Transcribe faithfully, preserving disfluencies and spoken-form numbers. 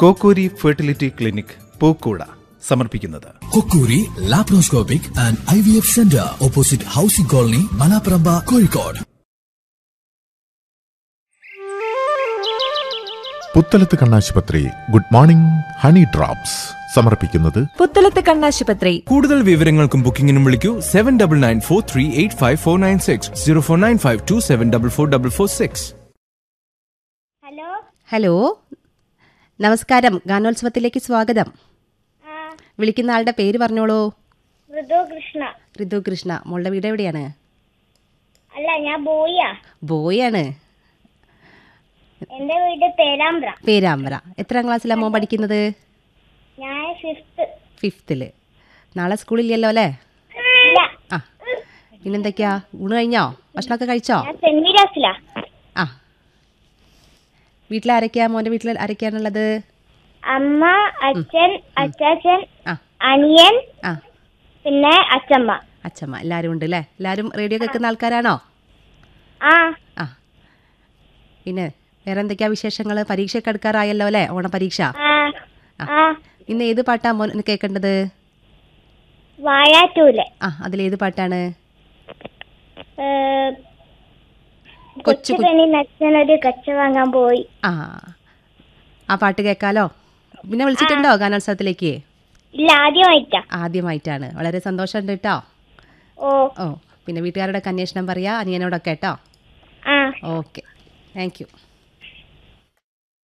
Kokkoori fertility clinic പൂക്കൂട സമർപ്പിക്കുന്നത് കൊക്കൂരി laparoscopic and I V F centre, opposite housing colony, Malaparamba, Kozhikode. Puthalath കണ്ണാശുപത്രി good morning honey drops സമർപ്പിക്കുന്നത് പുത്തലത്ത് കണ്ണാശുപത്രി. കൂടുതൽ വിവരങ്ങൾക്കും ബുക്കിംഗിനും വിളിക്കൂ seven double nine four three eight five four nine six zero four nine five to seven double four double four six. Hello hello, നമസ്കാരം. ഗാനോത്സവത്തിലേക്ക് സ്വാഗതം. വിളിക്കുന്ന ആളുടെ പേര് പറഞ്ഞോളൂ. ഋതു കൃഷ്ണ. ഋതു കൃഷ്ണ. മോളുടെ വീട് എവിടെയാണ്? അല്ല, ഞാൻ ബോയിയാ. ബോയാണ്. എന്റെ വീട് പേരാമ്പ്ര. പേരാമ്പ്ര. എത്രാം ക്ലാസ്സിലാണ് മോൻ പഠിക്കുന്നത്? ഞാൻ ഫിഫ്ത്ത്. ഫിഫ്ത്തില്. നാളെ സ്കൂളില്ലല്ലോ അല്ലേ? ആ, പിന്നെന്തൊക്കെയാ? ഊണ് കഴിഞ്ഞോ? ഭക്ഷണമൊക്കെ കഴിച്ചോ? സെന്റ് മീരാസിലാ. ആ, വീട്ടിലാരൊക്കെയാ? മോന്റെ വീട്ടിൽ ആരൊക്കെയാണുള്ളത്? അമ്മ, അച്ഛൻ, അച്ചാച്ചൻ, ആ, അനിയൻ, ആ, പിന്നെ അച്ഛമ്മ. അച്ഛമ്മ. എല്ലാവരും ഉണ്ട് അല്ലേ? എല്ലാവരും റേഡിയോ കേൾക്കുന്ന ആൾക്കാരാണോ? ആ ആ, പിന്നെ വേറെ എന്തൊക്കെയാ വിശേഷങ്ങൾ? പരീക്ഷയൊക്കെ എടുക്കാറായല്ലോ അല്ലേ? ഓണപരീക്ഷ. ആ ഇന്ന് ഏത് പാട്ടാ മോൻ കേൾക്കേണ്ടത്? വാഴാറ്റൂലെ. ആ, അതിലേത് പാട്ടാണ്? കൊച്ചു പെണ്ണി നച്ചനൊരു കച്ച വാങ്ങാൻ പോയി. ആ, ആ പാട്ട് കേൾക്കാലോ. പിന്നെ വിളിച്ചിട്ടുണ്ടോ ഗാനോത്സവത്തിലേക്ക്? ഇല്ല, ആദ്യമായിട്ടാ. ആദ്യമായിട്ടാണ്. വളരെ സന്തോഷമുണ്ട് കേട്ടോ. ഓ ഓ, പിന്നെ വീട്ടുകാരുടെ അന്വേഷണം പറയാ, അനിയനോടൊക്കെ കേട്ടോ. ആ ഓക്കെ, താങ്ക് യു.